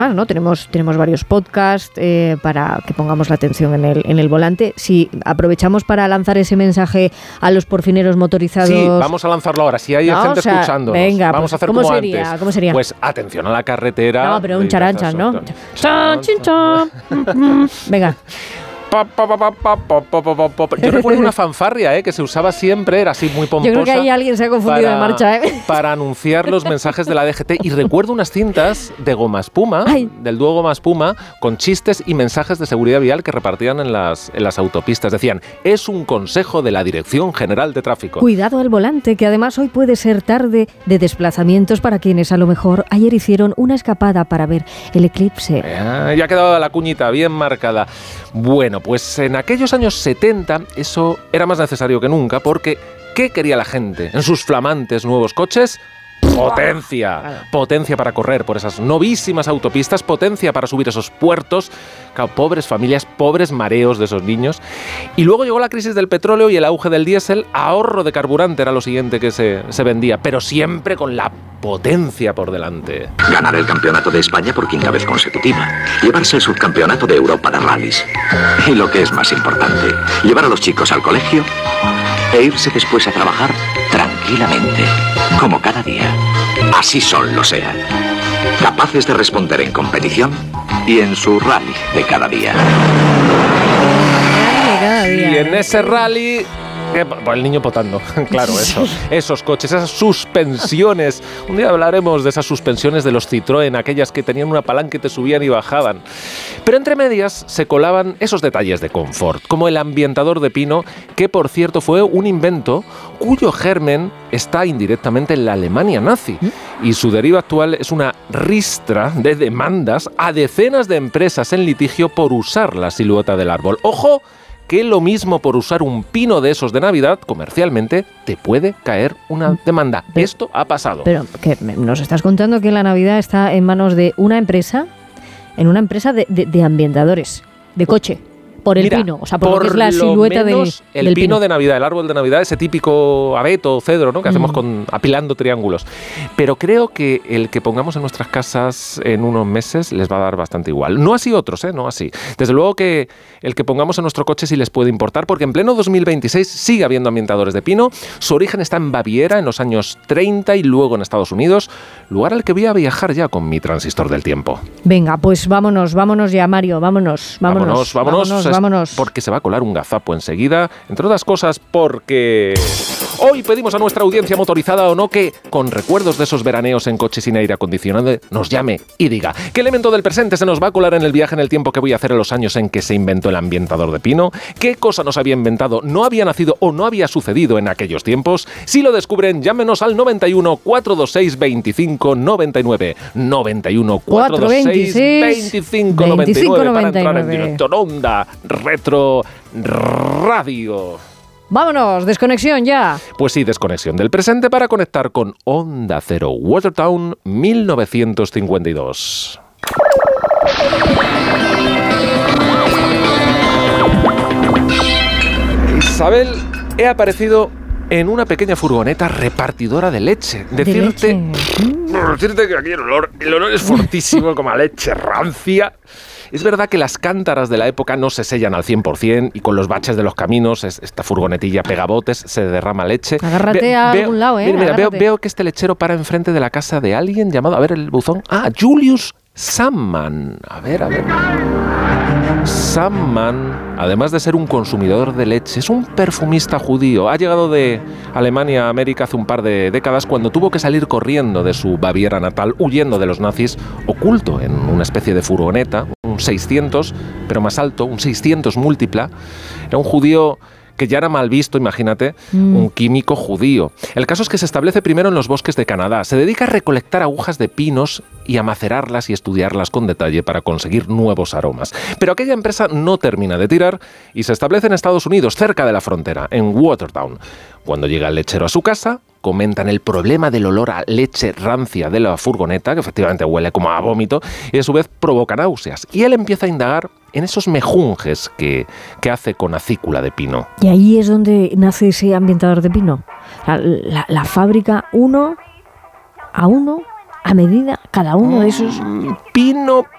¿no? Tenemos varios podcasts para que pongamos la atención en el volante. Si aprovechamos para lanzar ese mensaje a los porfineros motorizados. Sí, vamos a lanzarlo ahora. Si hay gente escuchándonos, venga, vamos a hacer ¿cómo como sería? antes. ¿Cómo sería? Pues atención a la carretera. No, pero un charanchas, ¿no? Chan, chin, chan. Venga. Yo recuerdo una fanfarria que se usaba siempre, era así muy pomposa. Yo creo que ahí alguien se ha confundido de marcha. Para anunciar los mensajes de la DGT. Y recuerdo unas cintas de goma espuma, del dúo goma espuma, con chistes y mensajes de seguridad vial que repartían en las autopistas. Decían, es un consejo de la Dirección General de Tráfico. Cuidado al volante, que además hoy puede ser tarde de desplazamientos para quienes a lo mejor ayer hicieron una escapada para ver el eclipse. Ya ha quedado la cuñita bien marcada. Bueno, pues en aquellos años 70 eso era más necesario que nunca, porque ¿qué quería la gente en sus flamantes nuevos coches? Potencia, potencia para correr por esas novísimas autopistas, potencia para subir esos puertos, pobres familias, pobres mareos de esos niños. Y luego llegó la crisis del petróleo y el auge del diésel, ahorro de carburante era lo siguiente que se vendía, pero siempre con la potencia por delante. Ganar el campeonato de España por 5ª vez consecutiva, llevarse el subcampeonato de Europa de rallies y lo que es más importante, llevar a los chicos al colegio e irse después a trabajar tranquilamente, como cada día. Así son los SEAT, capaces de responder en competición y en su rally de cada día. Y en ese rally... el niño potando, claro, esos coches, esas suspensiones. Un día hablaremos de esas suspensiones de los Citroën, aquellas que tenían una palanca y te subían y bajaban. Pero entre medias se colaban esos detalles de confort, como el ambientador de pino, que por cierto fue un invento cuyo germen está indirectamente en la Alemania nazi. Y su deriva actual es una ristra de demandas a decenas de empresas en litigio por usar la silueta del árbol. ¡Ojo! Que lo mismo por usar un pino de esos de Navidad, comercialmente, te puede caer una demanda. Esto ha pasado. Pero ¿qué? ¿Nos estás contando que la Navidad está en manos de una empresa, de ambientadores, de coche? Por el pino, o sea, por lo que es la silueta del el pino de Navidad, el árbol de Navidad, ese típico abeto o cedro, ¿no? Que hacemos apilando triángulos. Pero creo que el que pongamos en nuestras casas en unos meses les va a dar bastante igual. No así otros, no así. Desde luego que el que pongamos en nuestro coche sí les puede importar, porque en pleno 2026 sigue habiendo ambientadores de pino. Su origen está en Baviera en los años 30 y luego en Estados Unidos, lugar al que voy a viajar ya con mi transistor del tiempo. Venga, pues vámonos ya, Mario, vámonos. Porque se va a colar un gazapo enseguida, entre otras cosas porque hoy pedimos a nuestra audiencia motorizada o no que, con recuerdos de esos veraneos en coche sin aire acondicionado, nos llame y diga qué elemento del presente se nos va a colar en el viaje en el tiempo que voy a hacer en los años en que se inventó el ambientador de pino, qué cosa nos había inventado, no había nacido o no había sucedido en aquellos tiempos. Si lo descubren, llámenos al 91 426 25 99 91 426 25 99 para entrar en directo en Onda Retro Radio. Vámonos, desconexión ya. Pues sí, desconexión del presente para conectar con Onda Cero Watertown 1952. Isabel, he aparecido en una pequeña furgoneta repartidora de leche. Decirte que aquí el olor es fortísimo, como a leche rancia. Es verdad que las cántaras de la época no se sellan al 100% y con los baches de los caminos, esta furgonetilla pega botes, se derrama leche. Agárrate a algún lado, Mira, veo que este lechero para enfrente de la casa de alguien llamado, a ver el buzón, Julius Samman. A ver. Samman, además de ser un consumidor de leche, es un perfumista judío. Ha llegado de Alemania a América hace un par de décadas cuando tuvo que salir corriendo de su Baviera natal, huyendo de los nazis, oculto en una especie de furgoneta, un 600, pero más alto, un 600 múltipla. Era un judío que ya era mal visto, imagínate, un químico judío. El caso es que se establece primero en los bosques de Canadá. Se dedica a recolectar agujas de pinos y a macerarlas y estudiarlas con detalle para conseguir nuevos aromas. Pero aquella empresa no termina de tirar y se establece en Estados Unidos, cerca de la frontera, en Watertown. Cuando llega el lechero a su casa, comentan el problema del olor a leche rancia de la furgoneta, que efectivamente huele como a vómito, y a su vez provoca náuseas. Y él empieza a indagar en esos mejunjes que hace con acícula de pino. Y ahí es donde nace ese ambientador de pino. La fábrica uno a medida, cada uno de esos... Pino